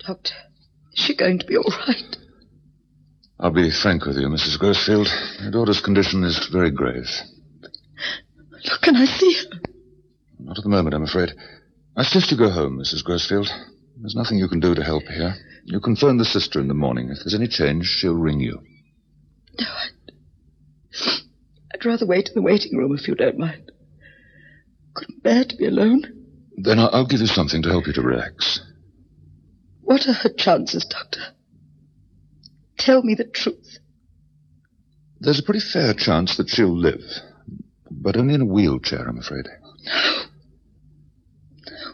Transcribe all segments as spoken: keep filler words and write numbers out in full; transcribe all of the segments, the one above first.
Doctor, is she going to be all right? I'll be frank with you, Missus Grossfield. Your daughter's condition is very grave. Look, can I see her? Not at the moment, I'm afraid. I suggest you go home, Missus Grossfield. There's nothing you can do to help here. You can phone the sister in the morning. If there's any change, she'll ring you. No, I'd, I'd rather wait in the waiting room if you don't mind. Couldn't bear to be alone. Then I'll, I'll give you something to help you to relax. What are her chances, Doctor? Tell me the truth. There's a pretty fair chance that she'll live, but only in a wheelchair, I'm afraid. No. No.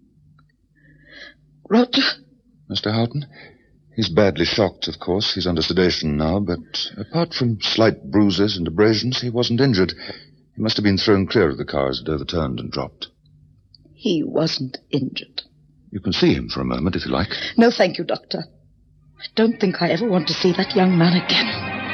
Roger? Mister Houghton? He's badly shocked, of course. He's under sedation now, but apart from slight bruises and abrasions, he wasn't injured. He must have been thrown clear of the car as it overturned and dropped. He wasn't injured. You can see him for a moment, if you like. No, thank you, Doctor. I don't think I ever want to see that young man again.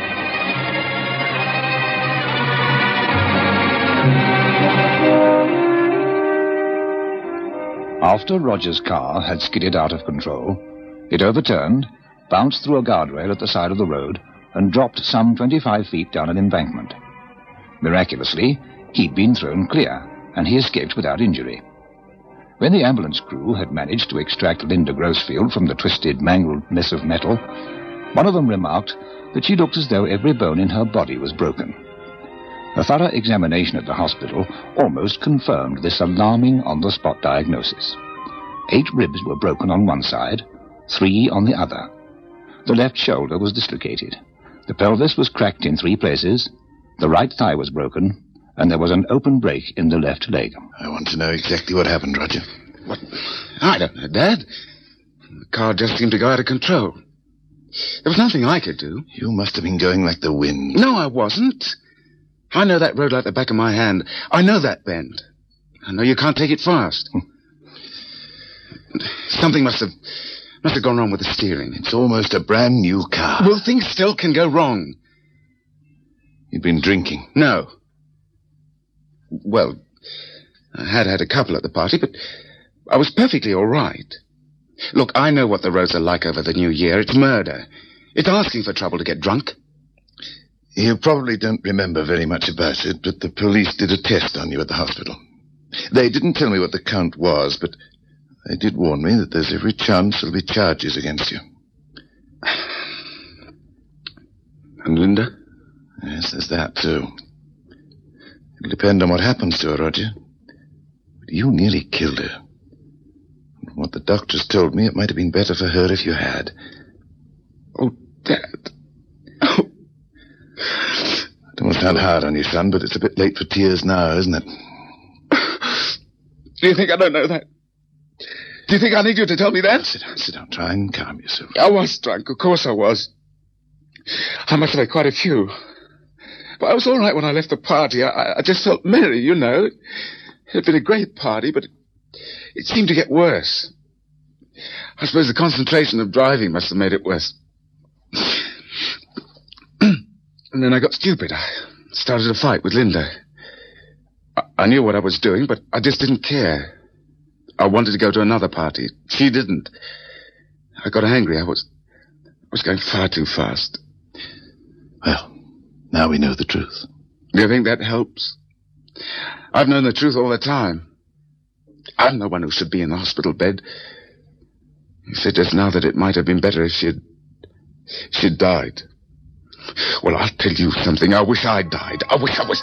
After Roger's car had skidded out of control, it overturned, bounced through a guardrail at the side of the road, and dropped some twenty-five feet down an embankment. Miraculously, he'd been thrown clear, and he escaped without injury. When the ambulance crew had managed to extract Linda Grossfield from the twisted, mangled mess of metal, one of them remarked that she looked as though every bone in her body was broken. A thorough examination at the hospital almost confirmed this alarming on-the-spot diagnosis. Eight ribs were broken on one side, three on the other. The left shoulder was dislocated. The pelvis was cracked in three places, the right thigh was broken, and there was an open break in the left leg. I want to know exactly what happened, Roger. What? I don't know, Dad. The car just seemed to go out of control. There was nothing I could do. You must have been going like the wind. No, I wasn't. I know that road like the back of my hand. I know that bend. I know you can't take it fast. Something must have must have gone wrong with the steering. It's almost a brand new car. Well, things still can go wrong. You'd been drinking? No. Well, I had had a couple at the party, but I was perfectly all right. Look, I know what the roads are like over the new year. It's murder. It's asking for trouble to get drunk. You probably don't remember very much about it, but the police did a test on you at the hospital. They didn't tell me what the count was, but they did warn me that there's every chance there'll be charges against you. And Linda? Yes, there's that, too. It'll depend on what happens to her, Roger. But you nearly killed her. From what the doctors told me, it might have been better for her if you had. Oh, Dad. Oh. I don't want to sound hard on you, son, but it's a bit late for tears now, isn't it? Do you think I don't know that? Do you think I need you to tell me that? Sit down, sit down. Try and calm yourself. I was drunk. Of course I was. I must have had quite a few. But I was all right when I left the party. I, I just felt merry, you know. It had been a great party, but it, it seemed to get worse. I suppose the concentration of driving must have made it worse. And then I got stupid. I started a fight with Linda. I, I knew what I was doing, but I just didn't care. I wanted to go to another party. She didn't. I got angry. I was, I was going far too fast. Well, now we know the truth. Do you think that helps? I've known the truth all the time. I'm the one who should be in the hospital bed. You said just now that it might have been better if she'd... she'd died. Well, I'll tell you something. I wish I'd died. I wish I was...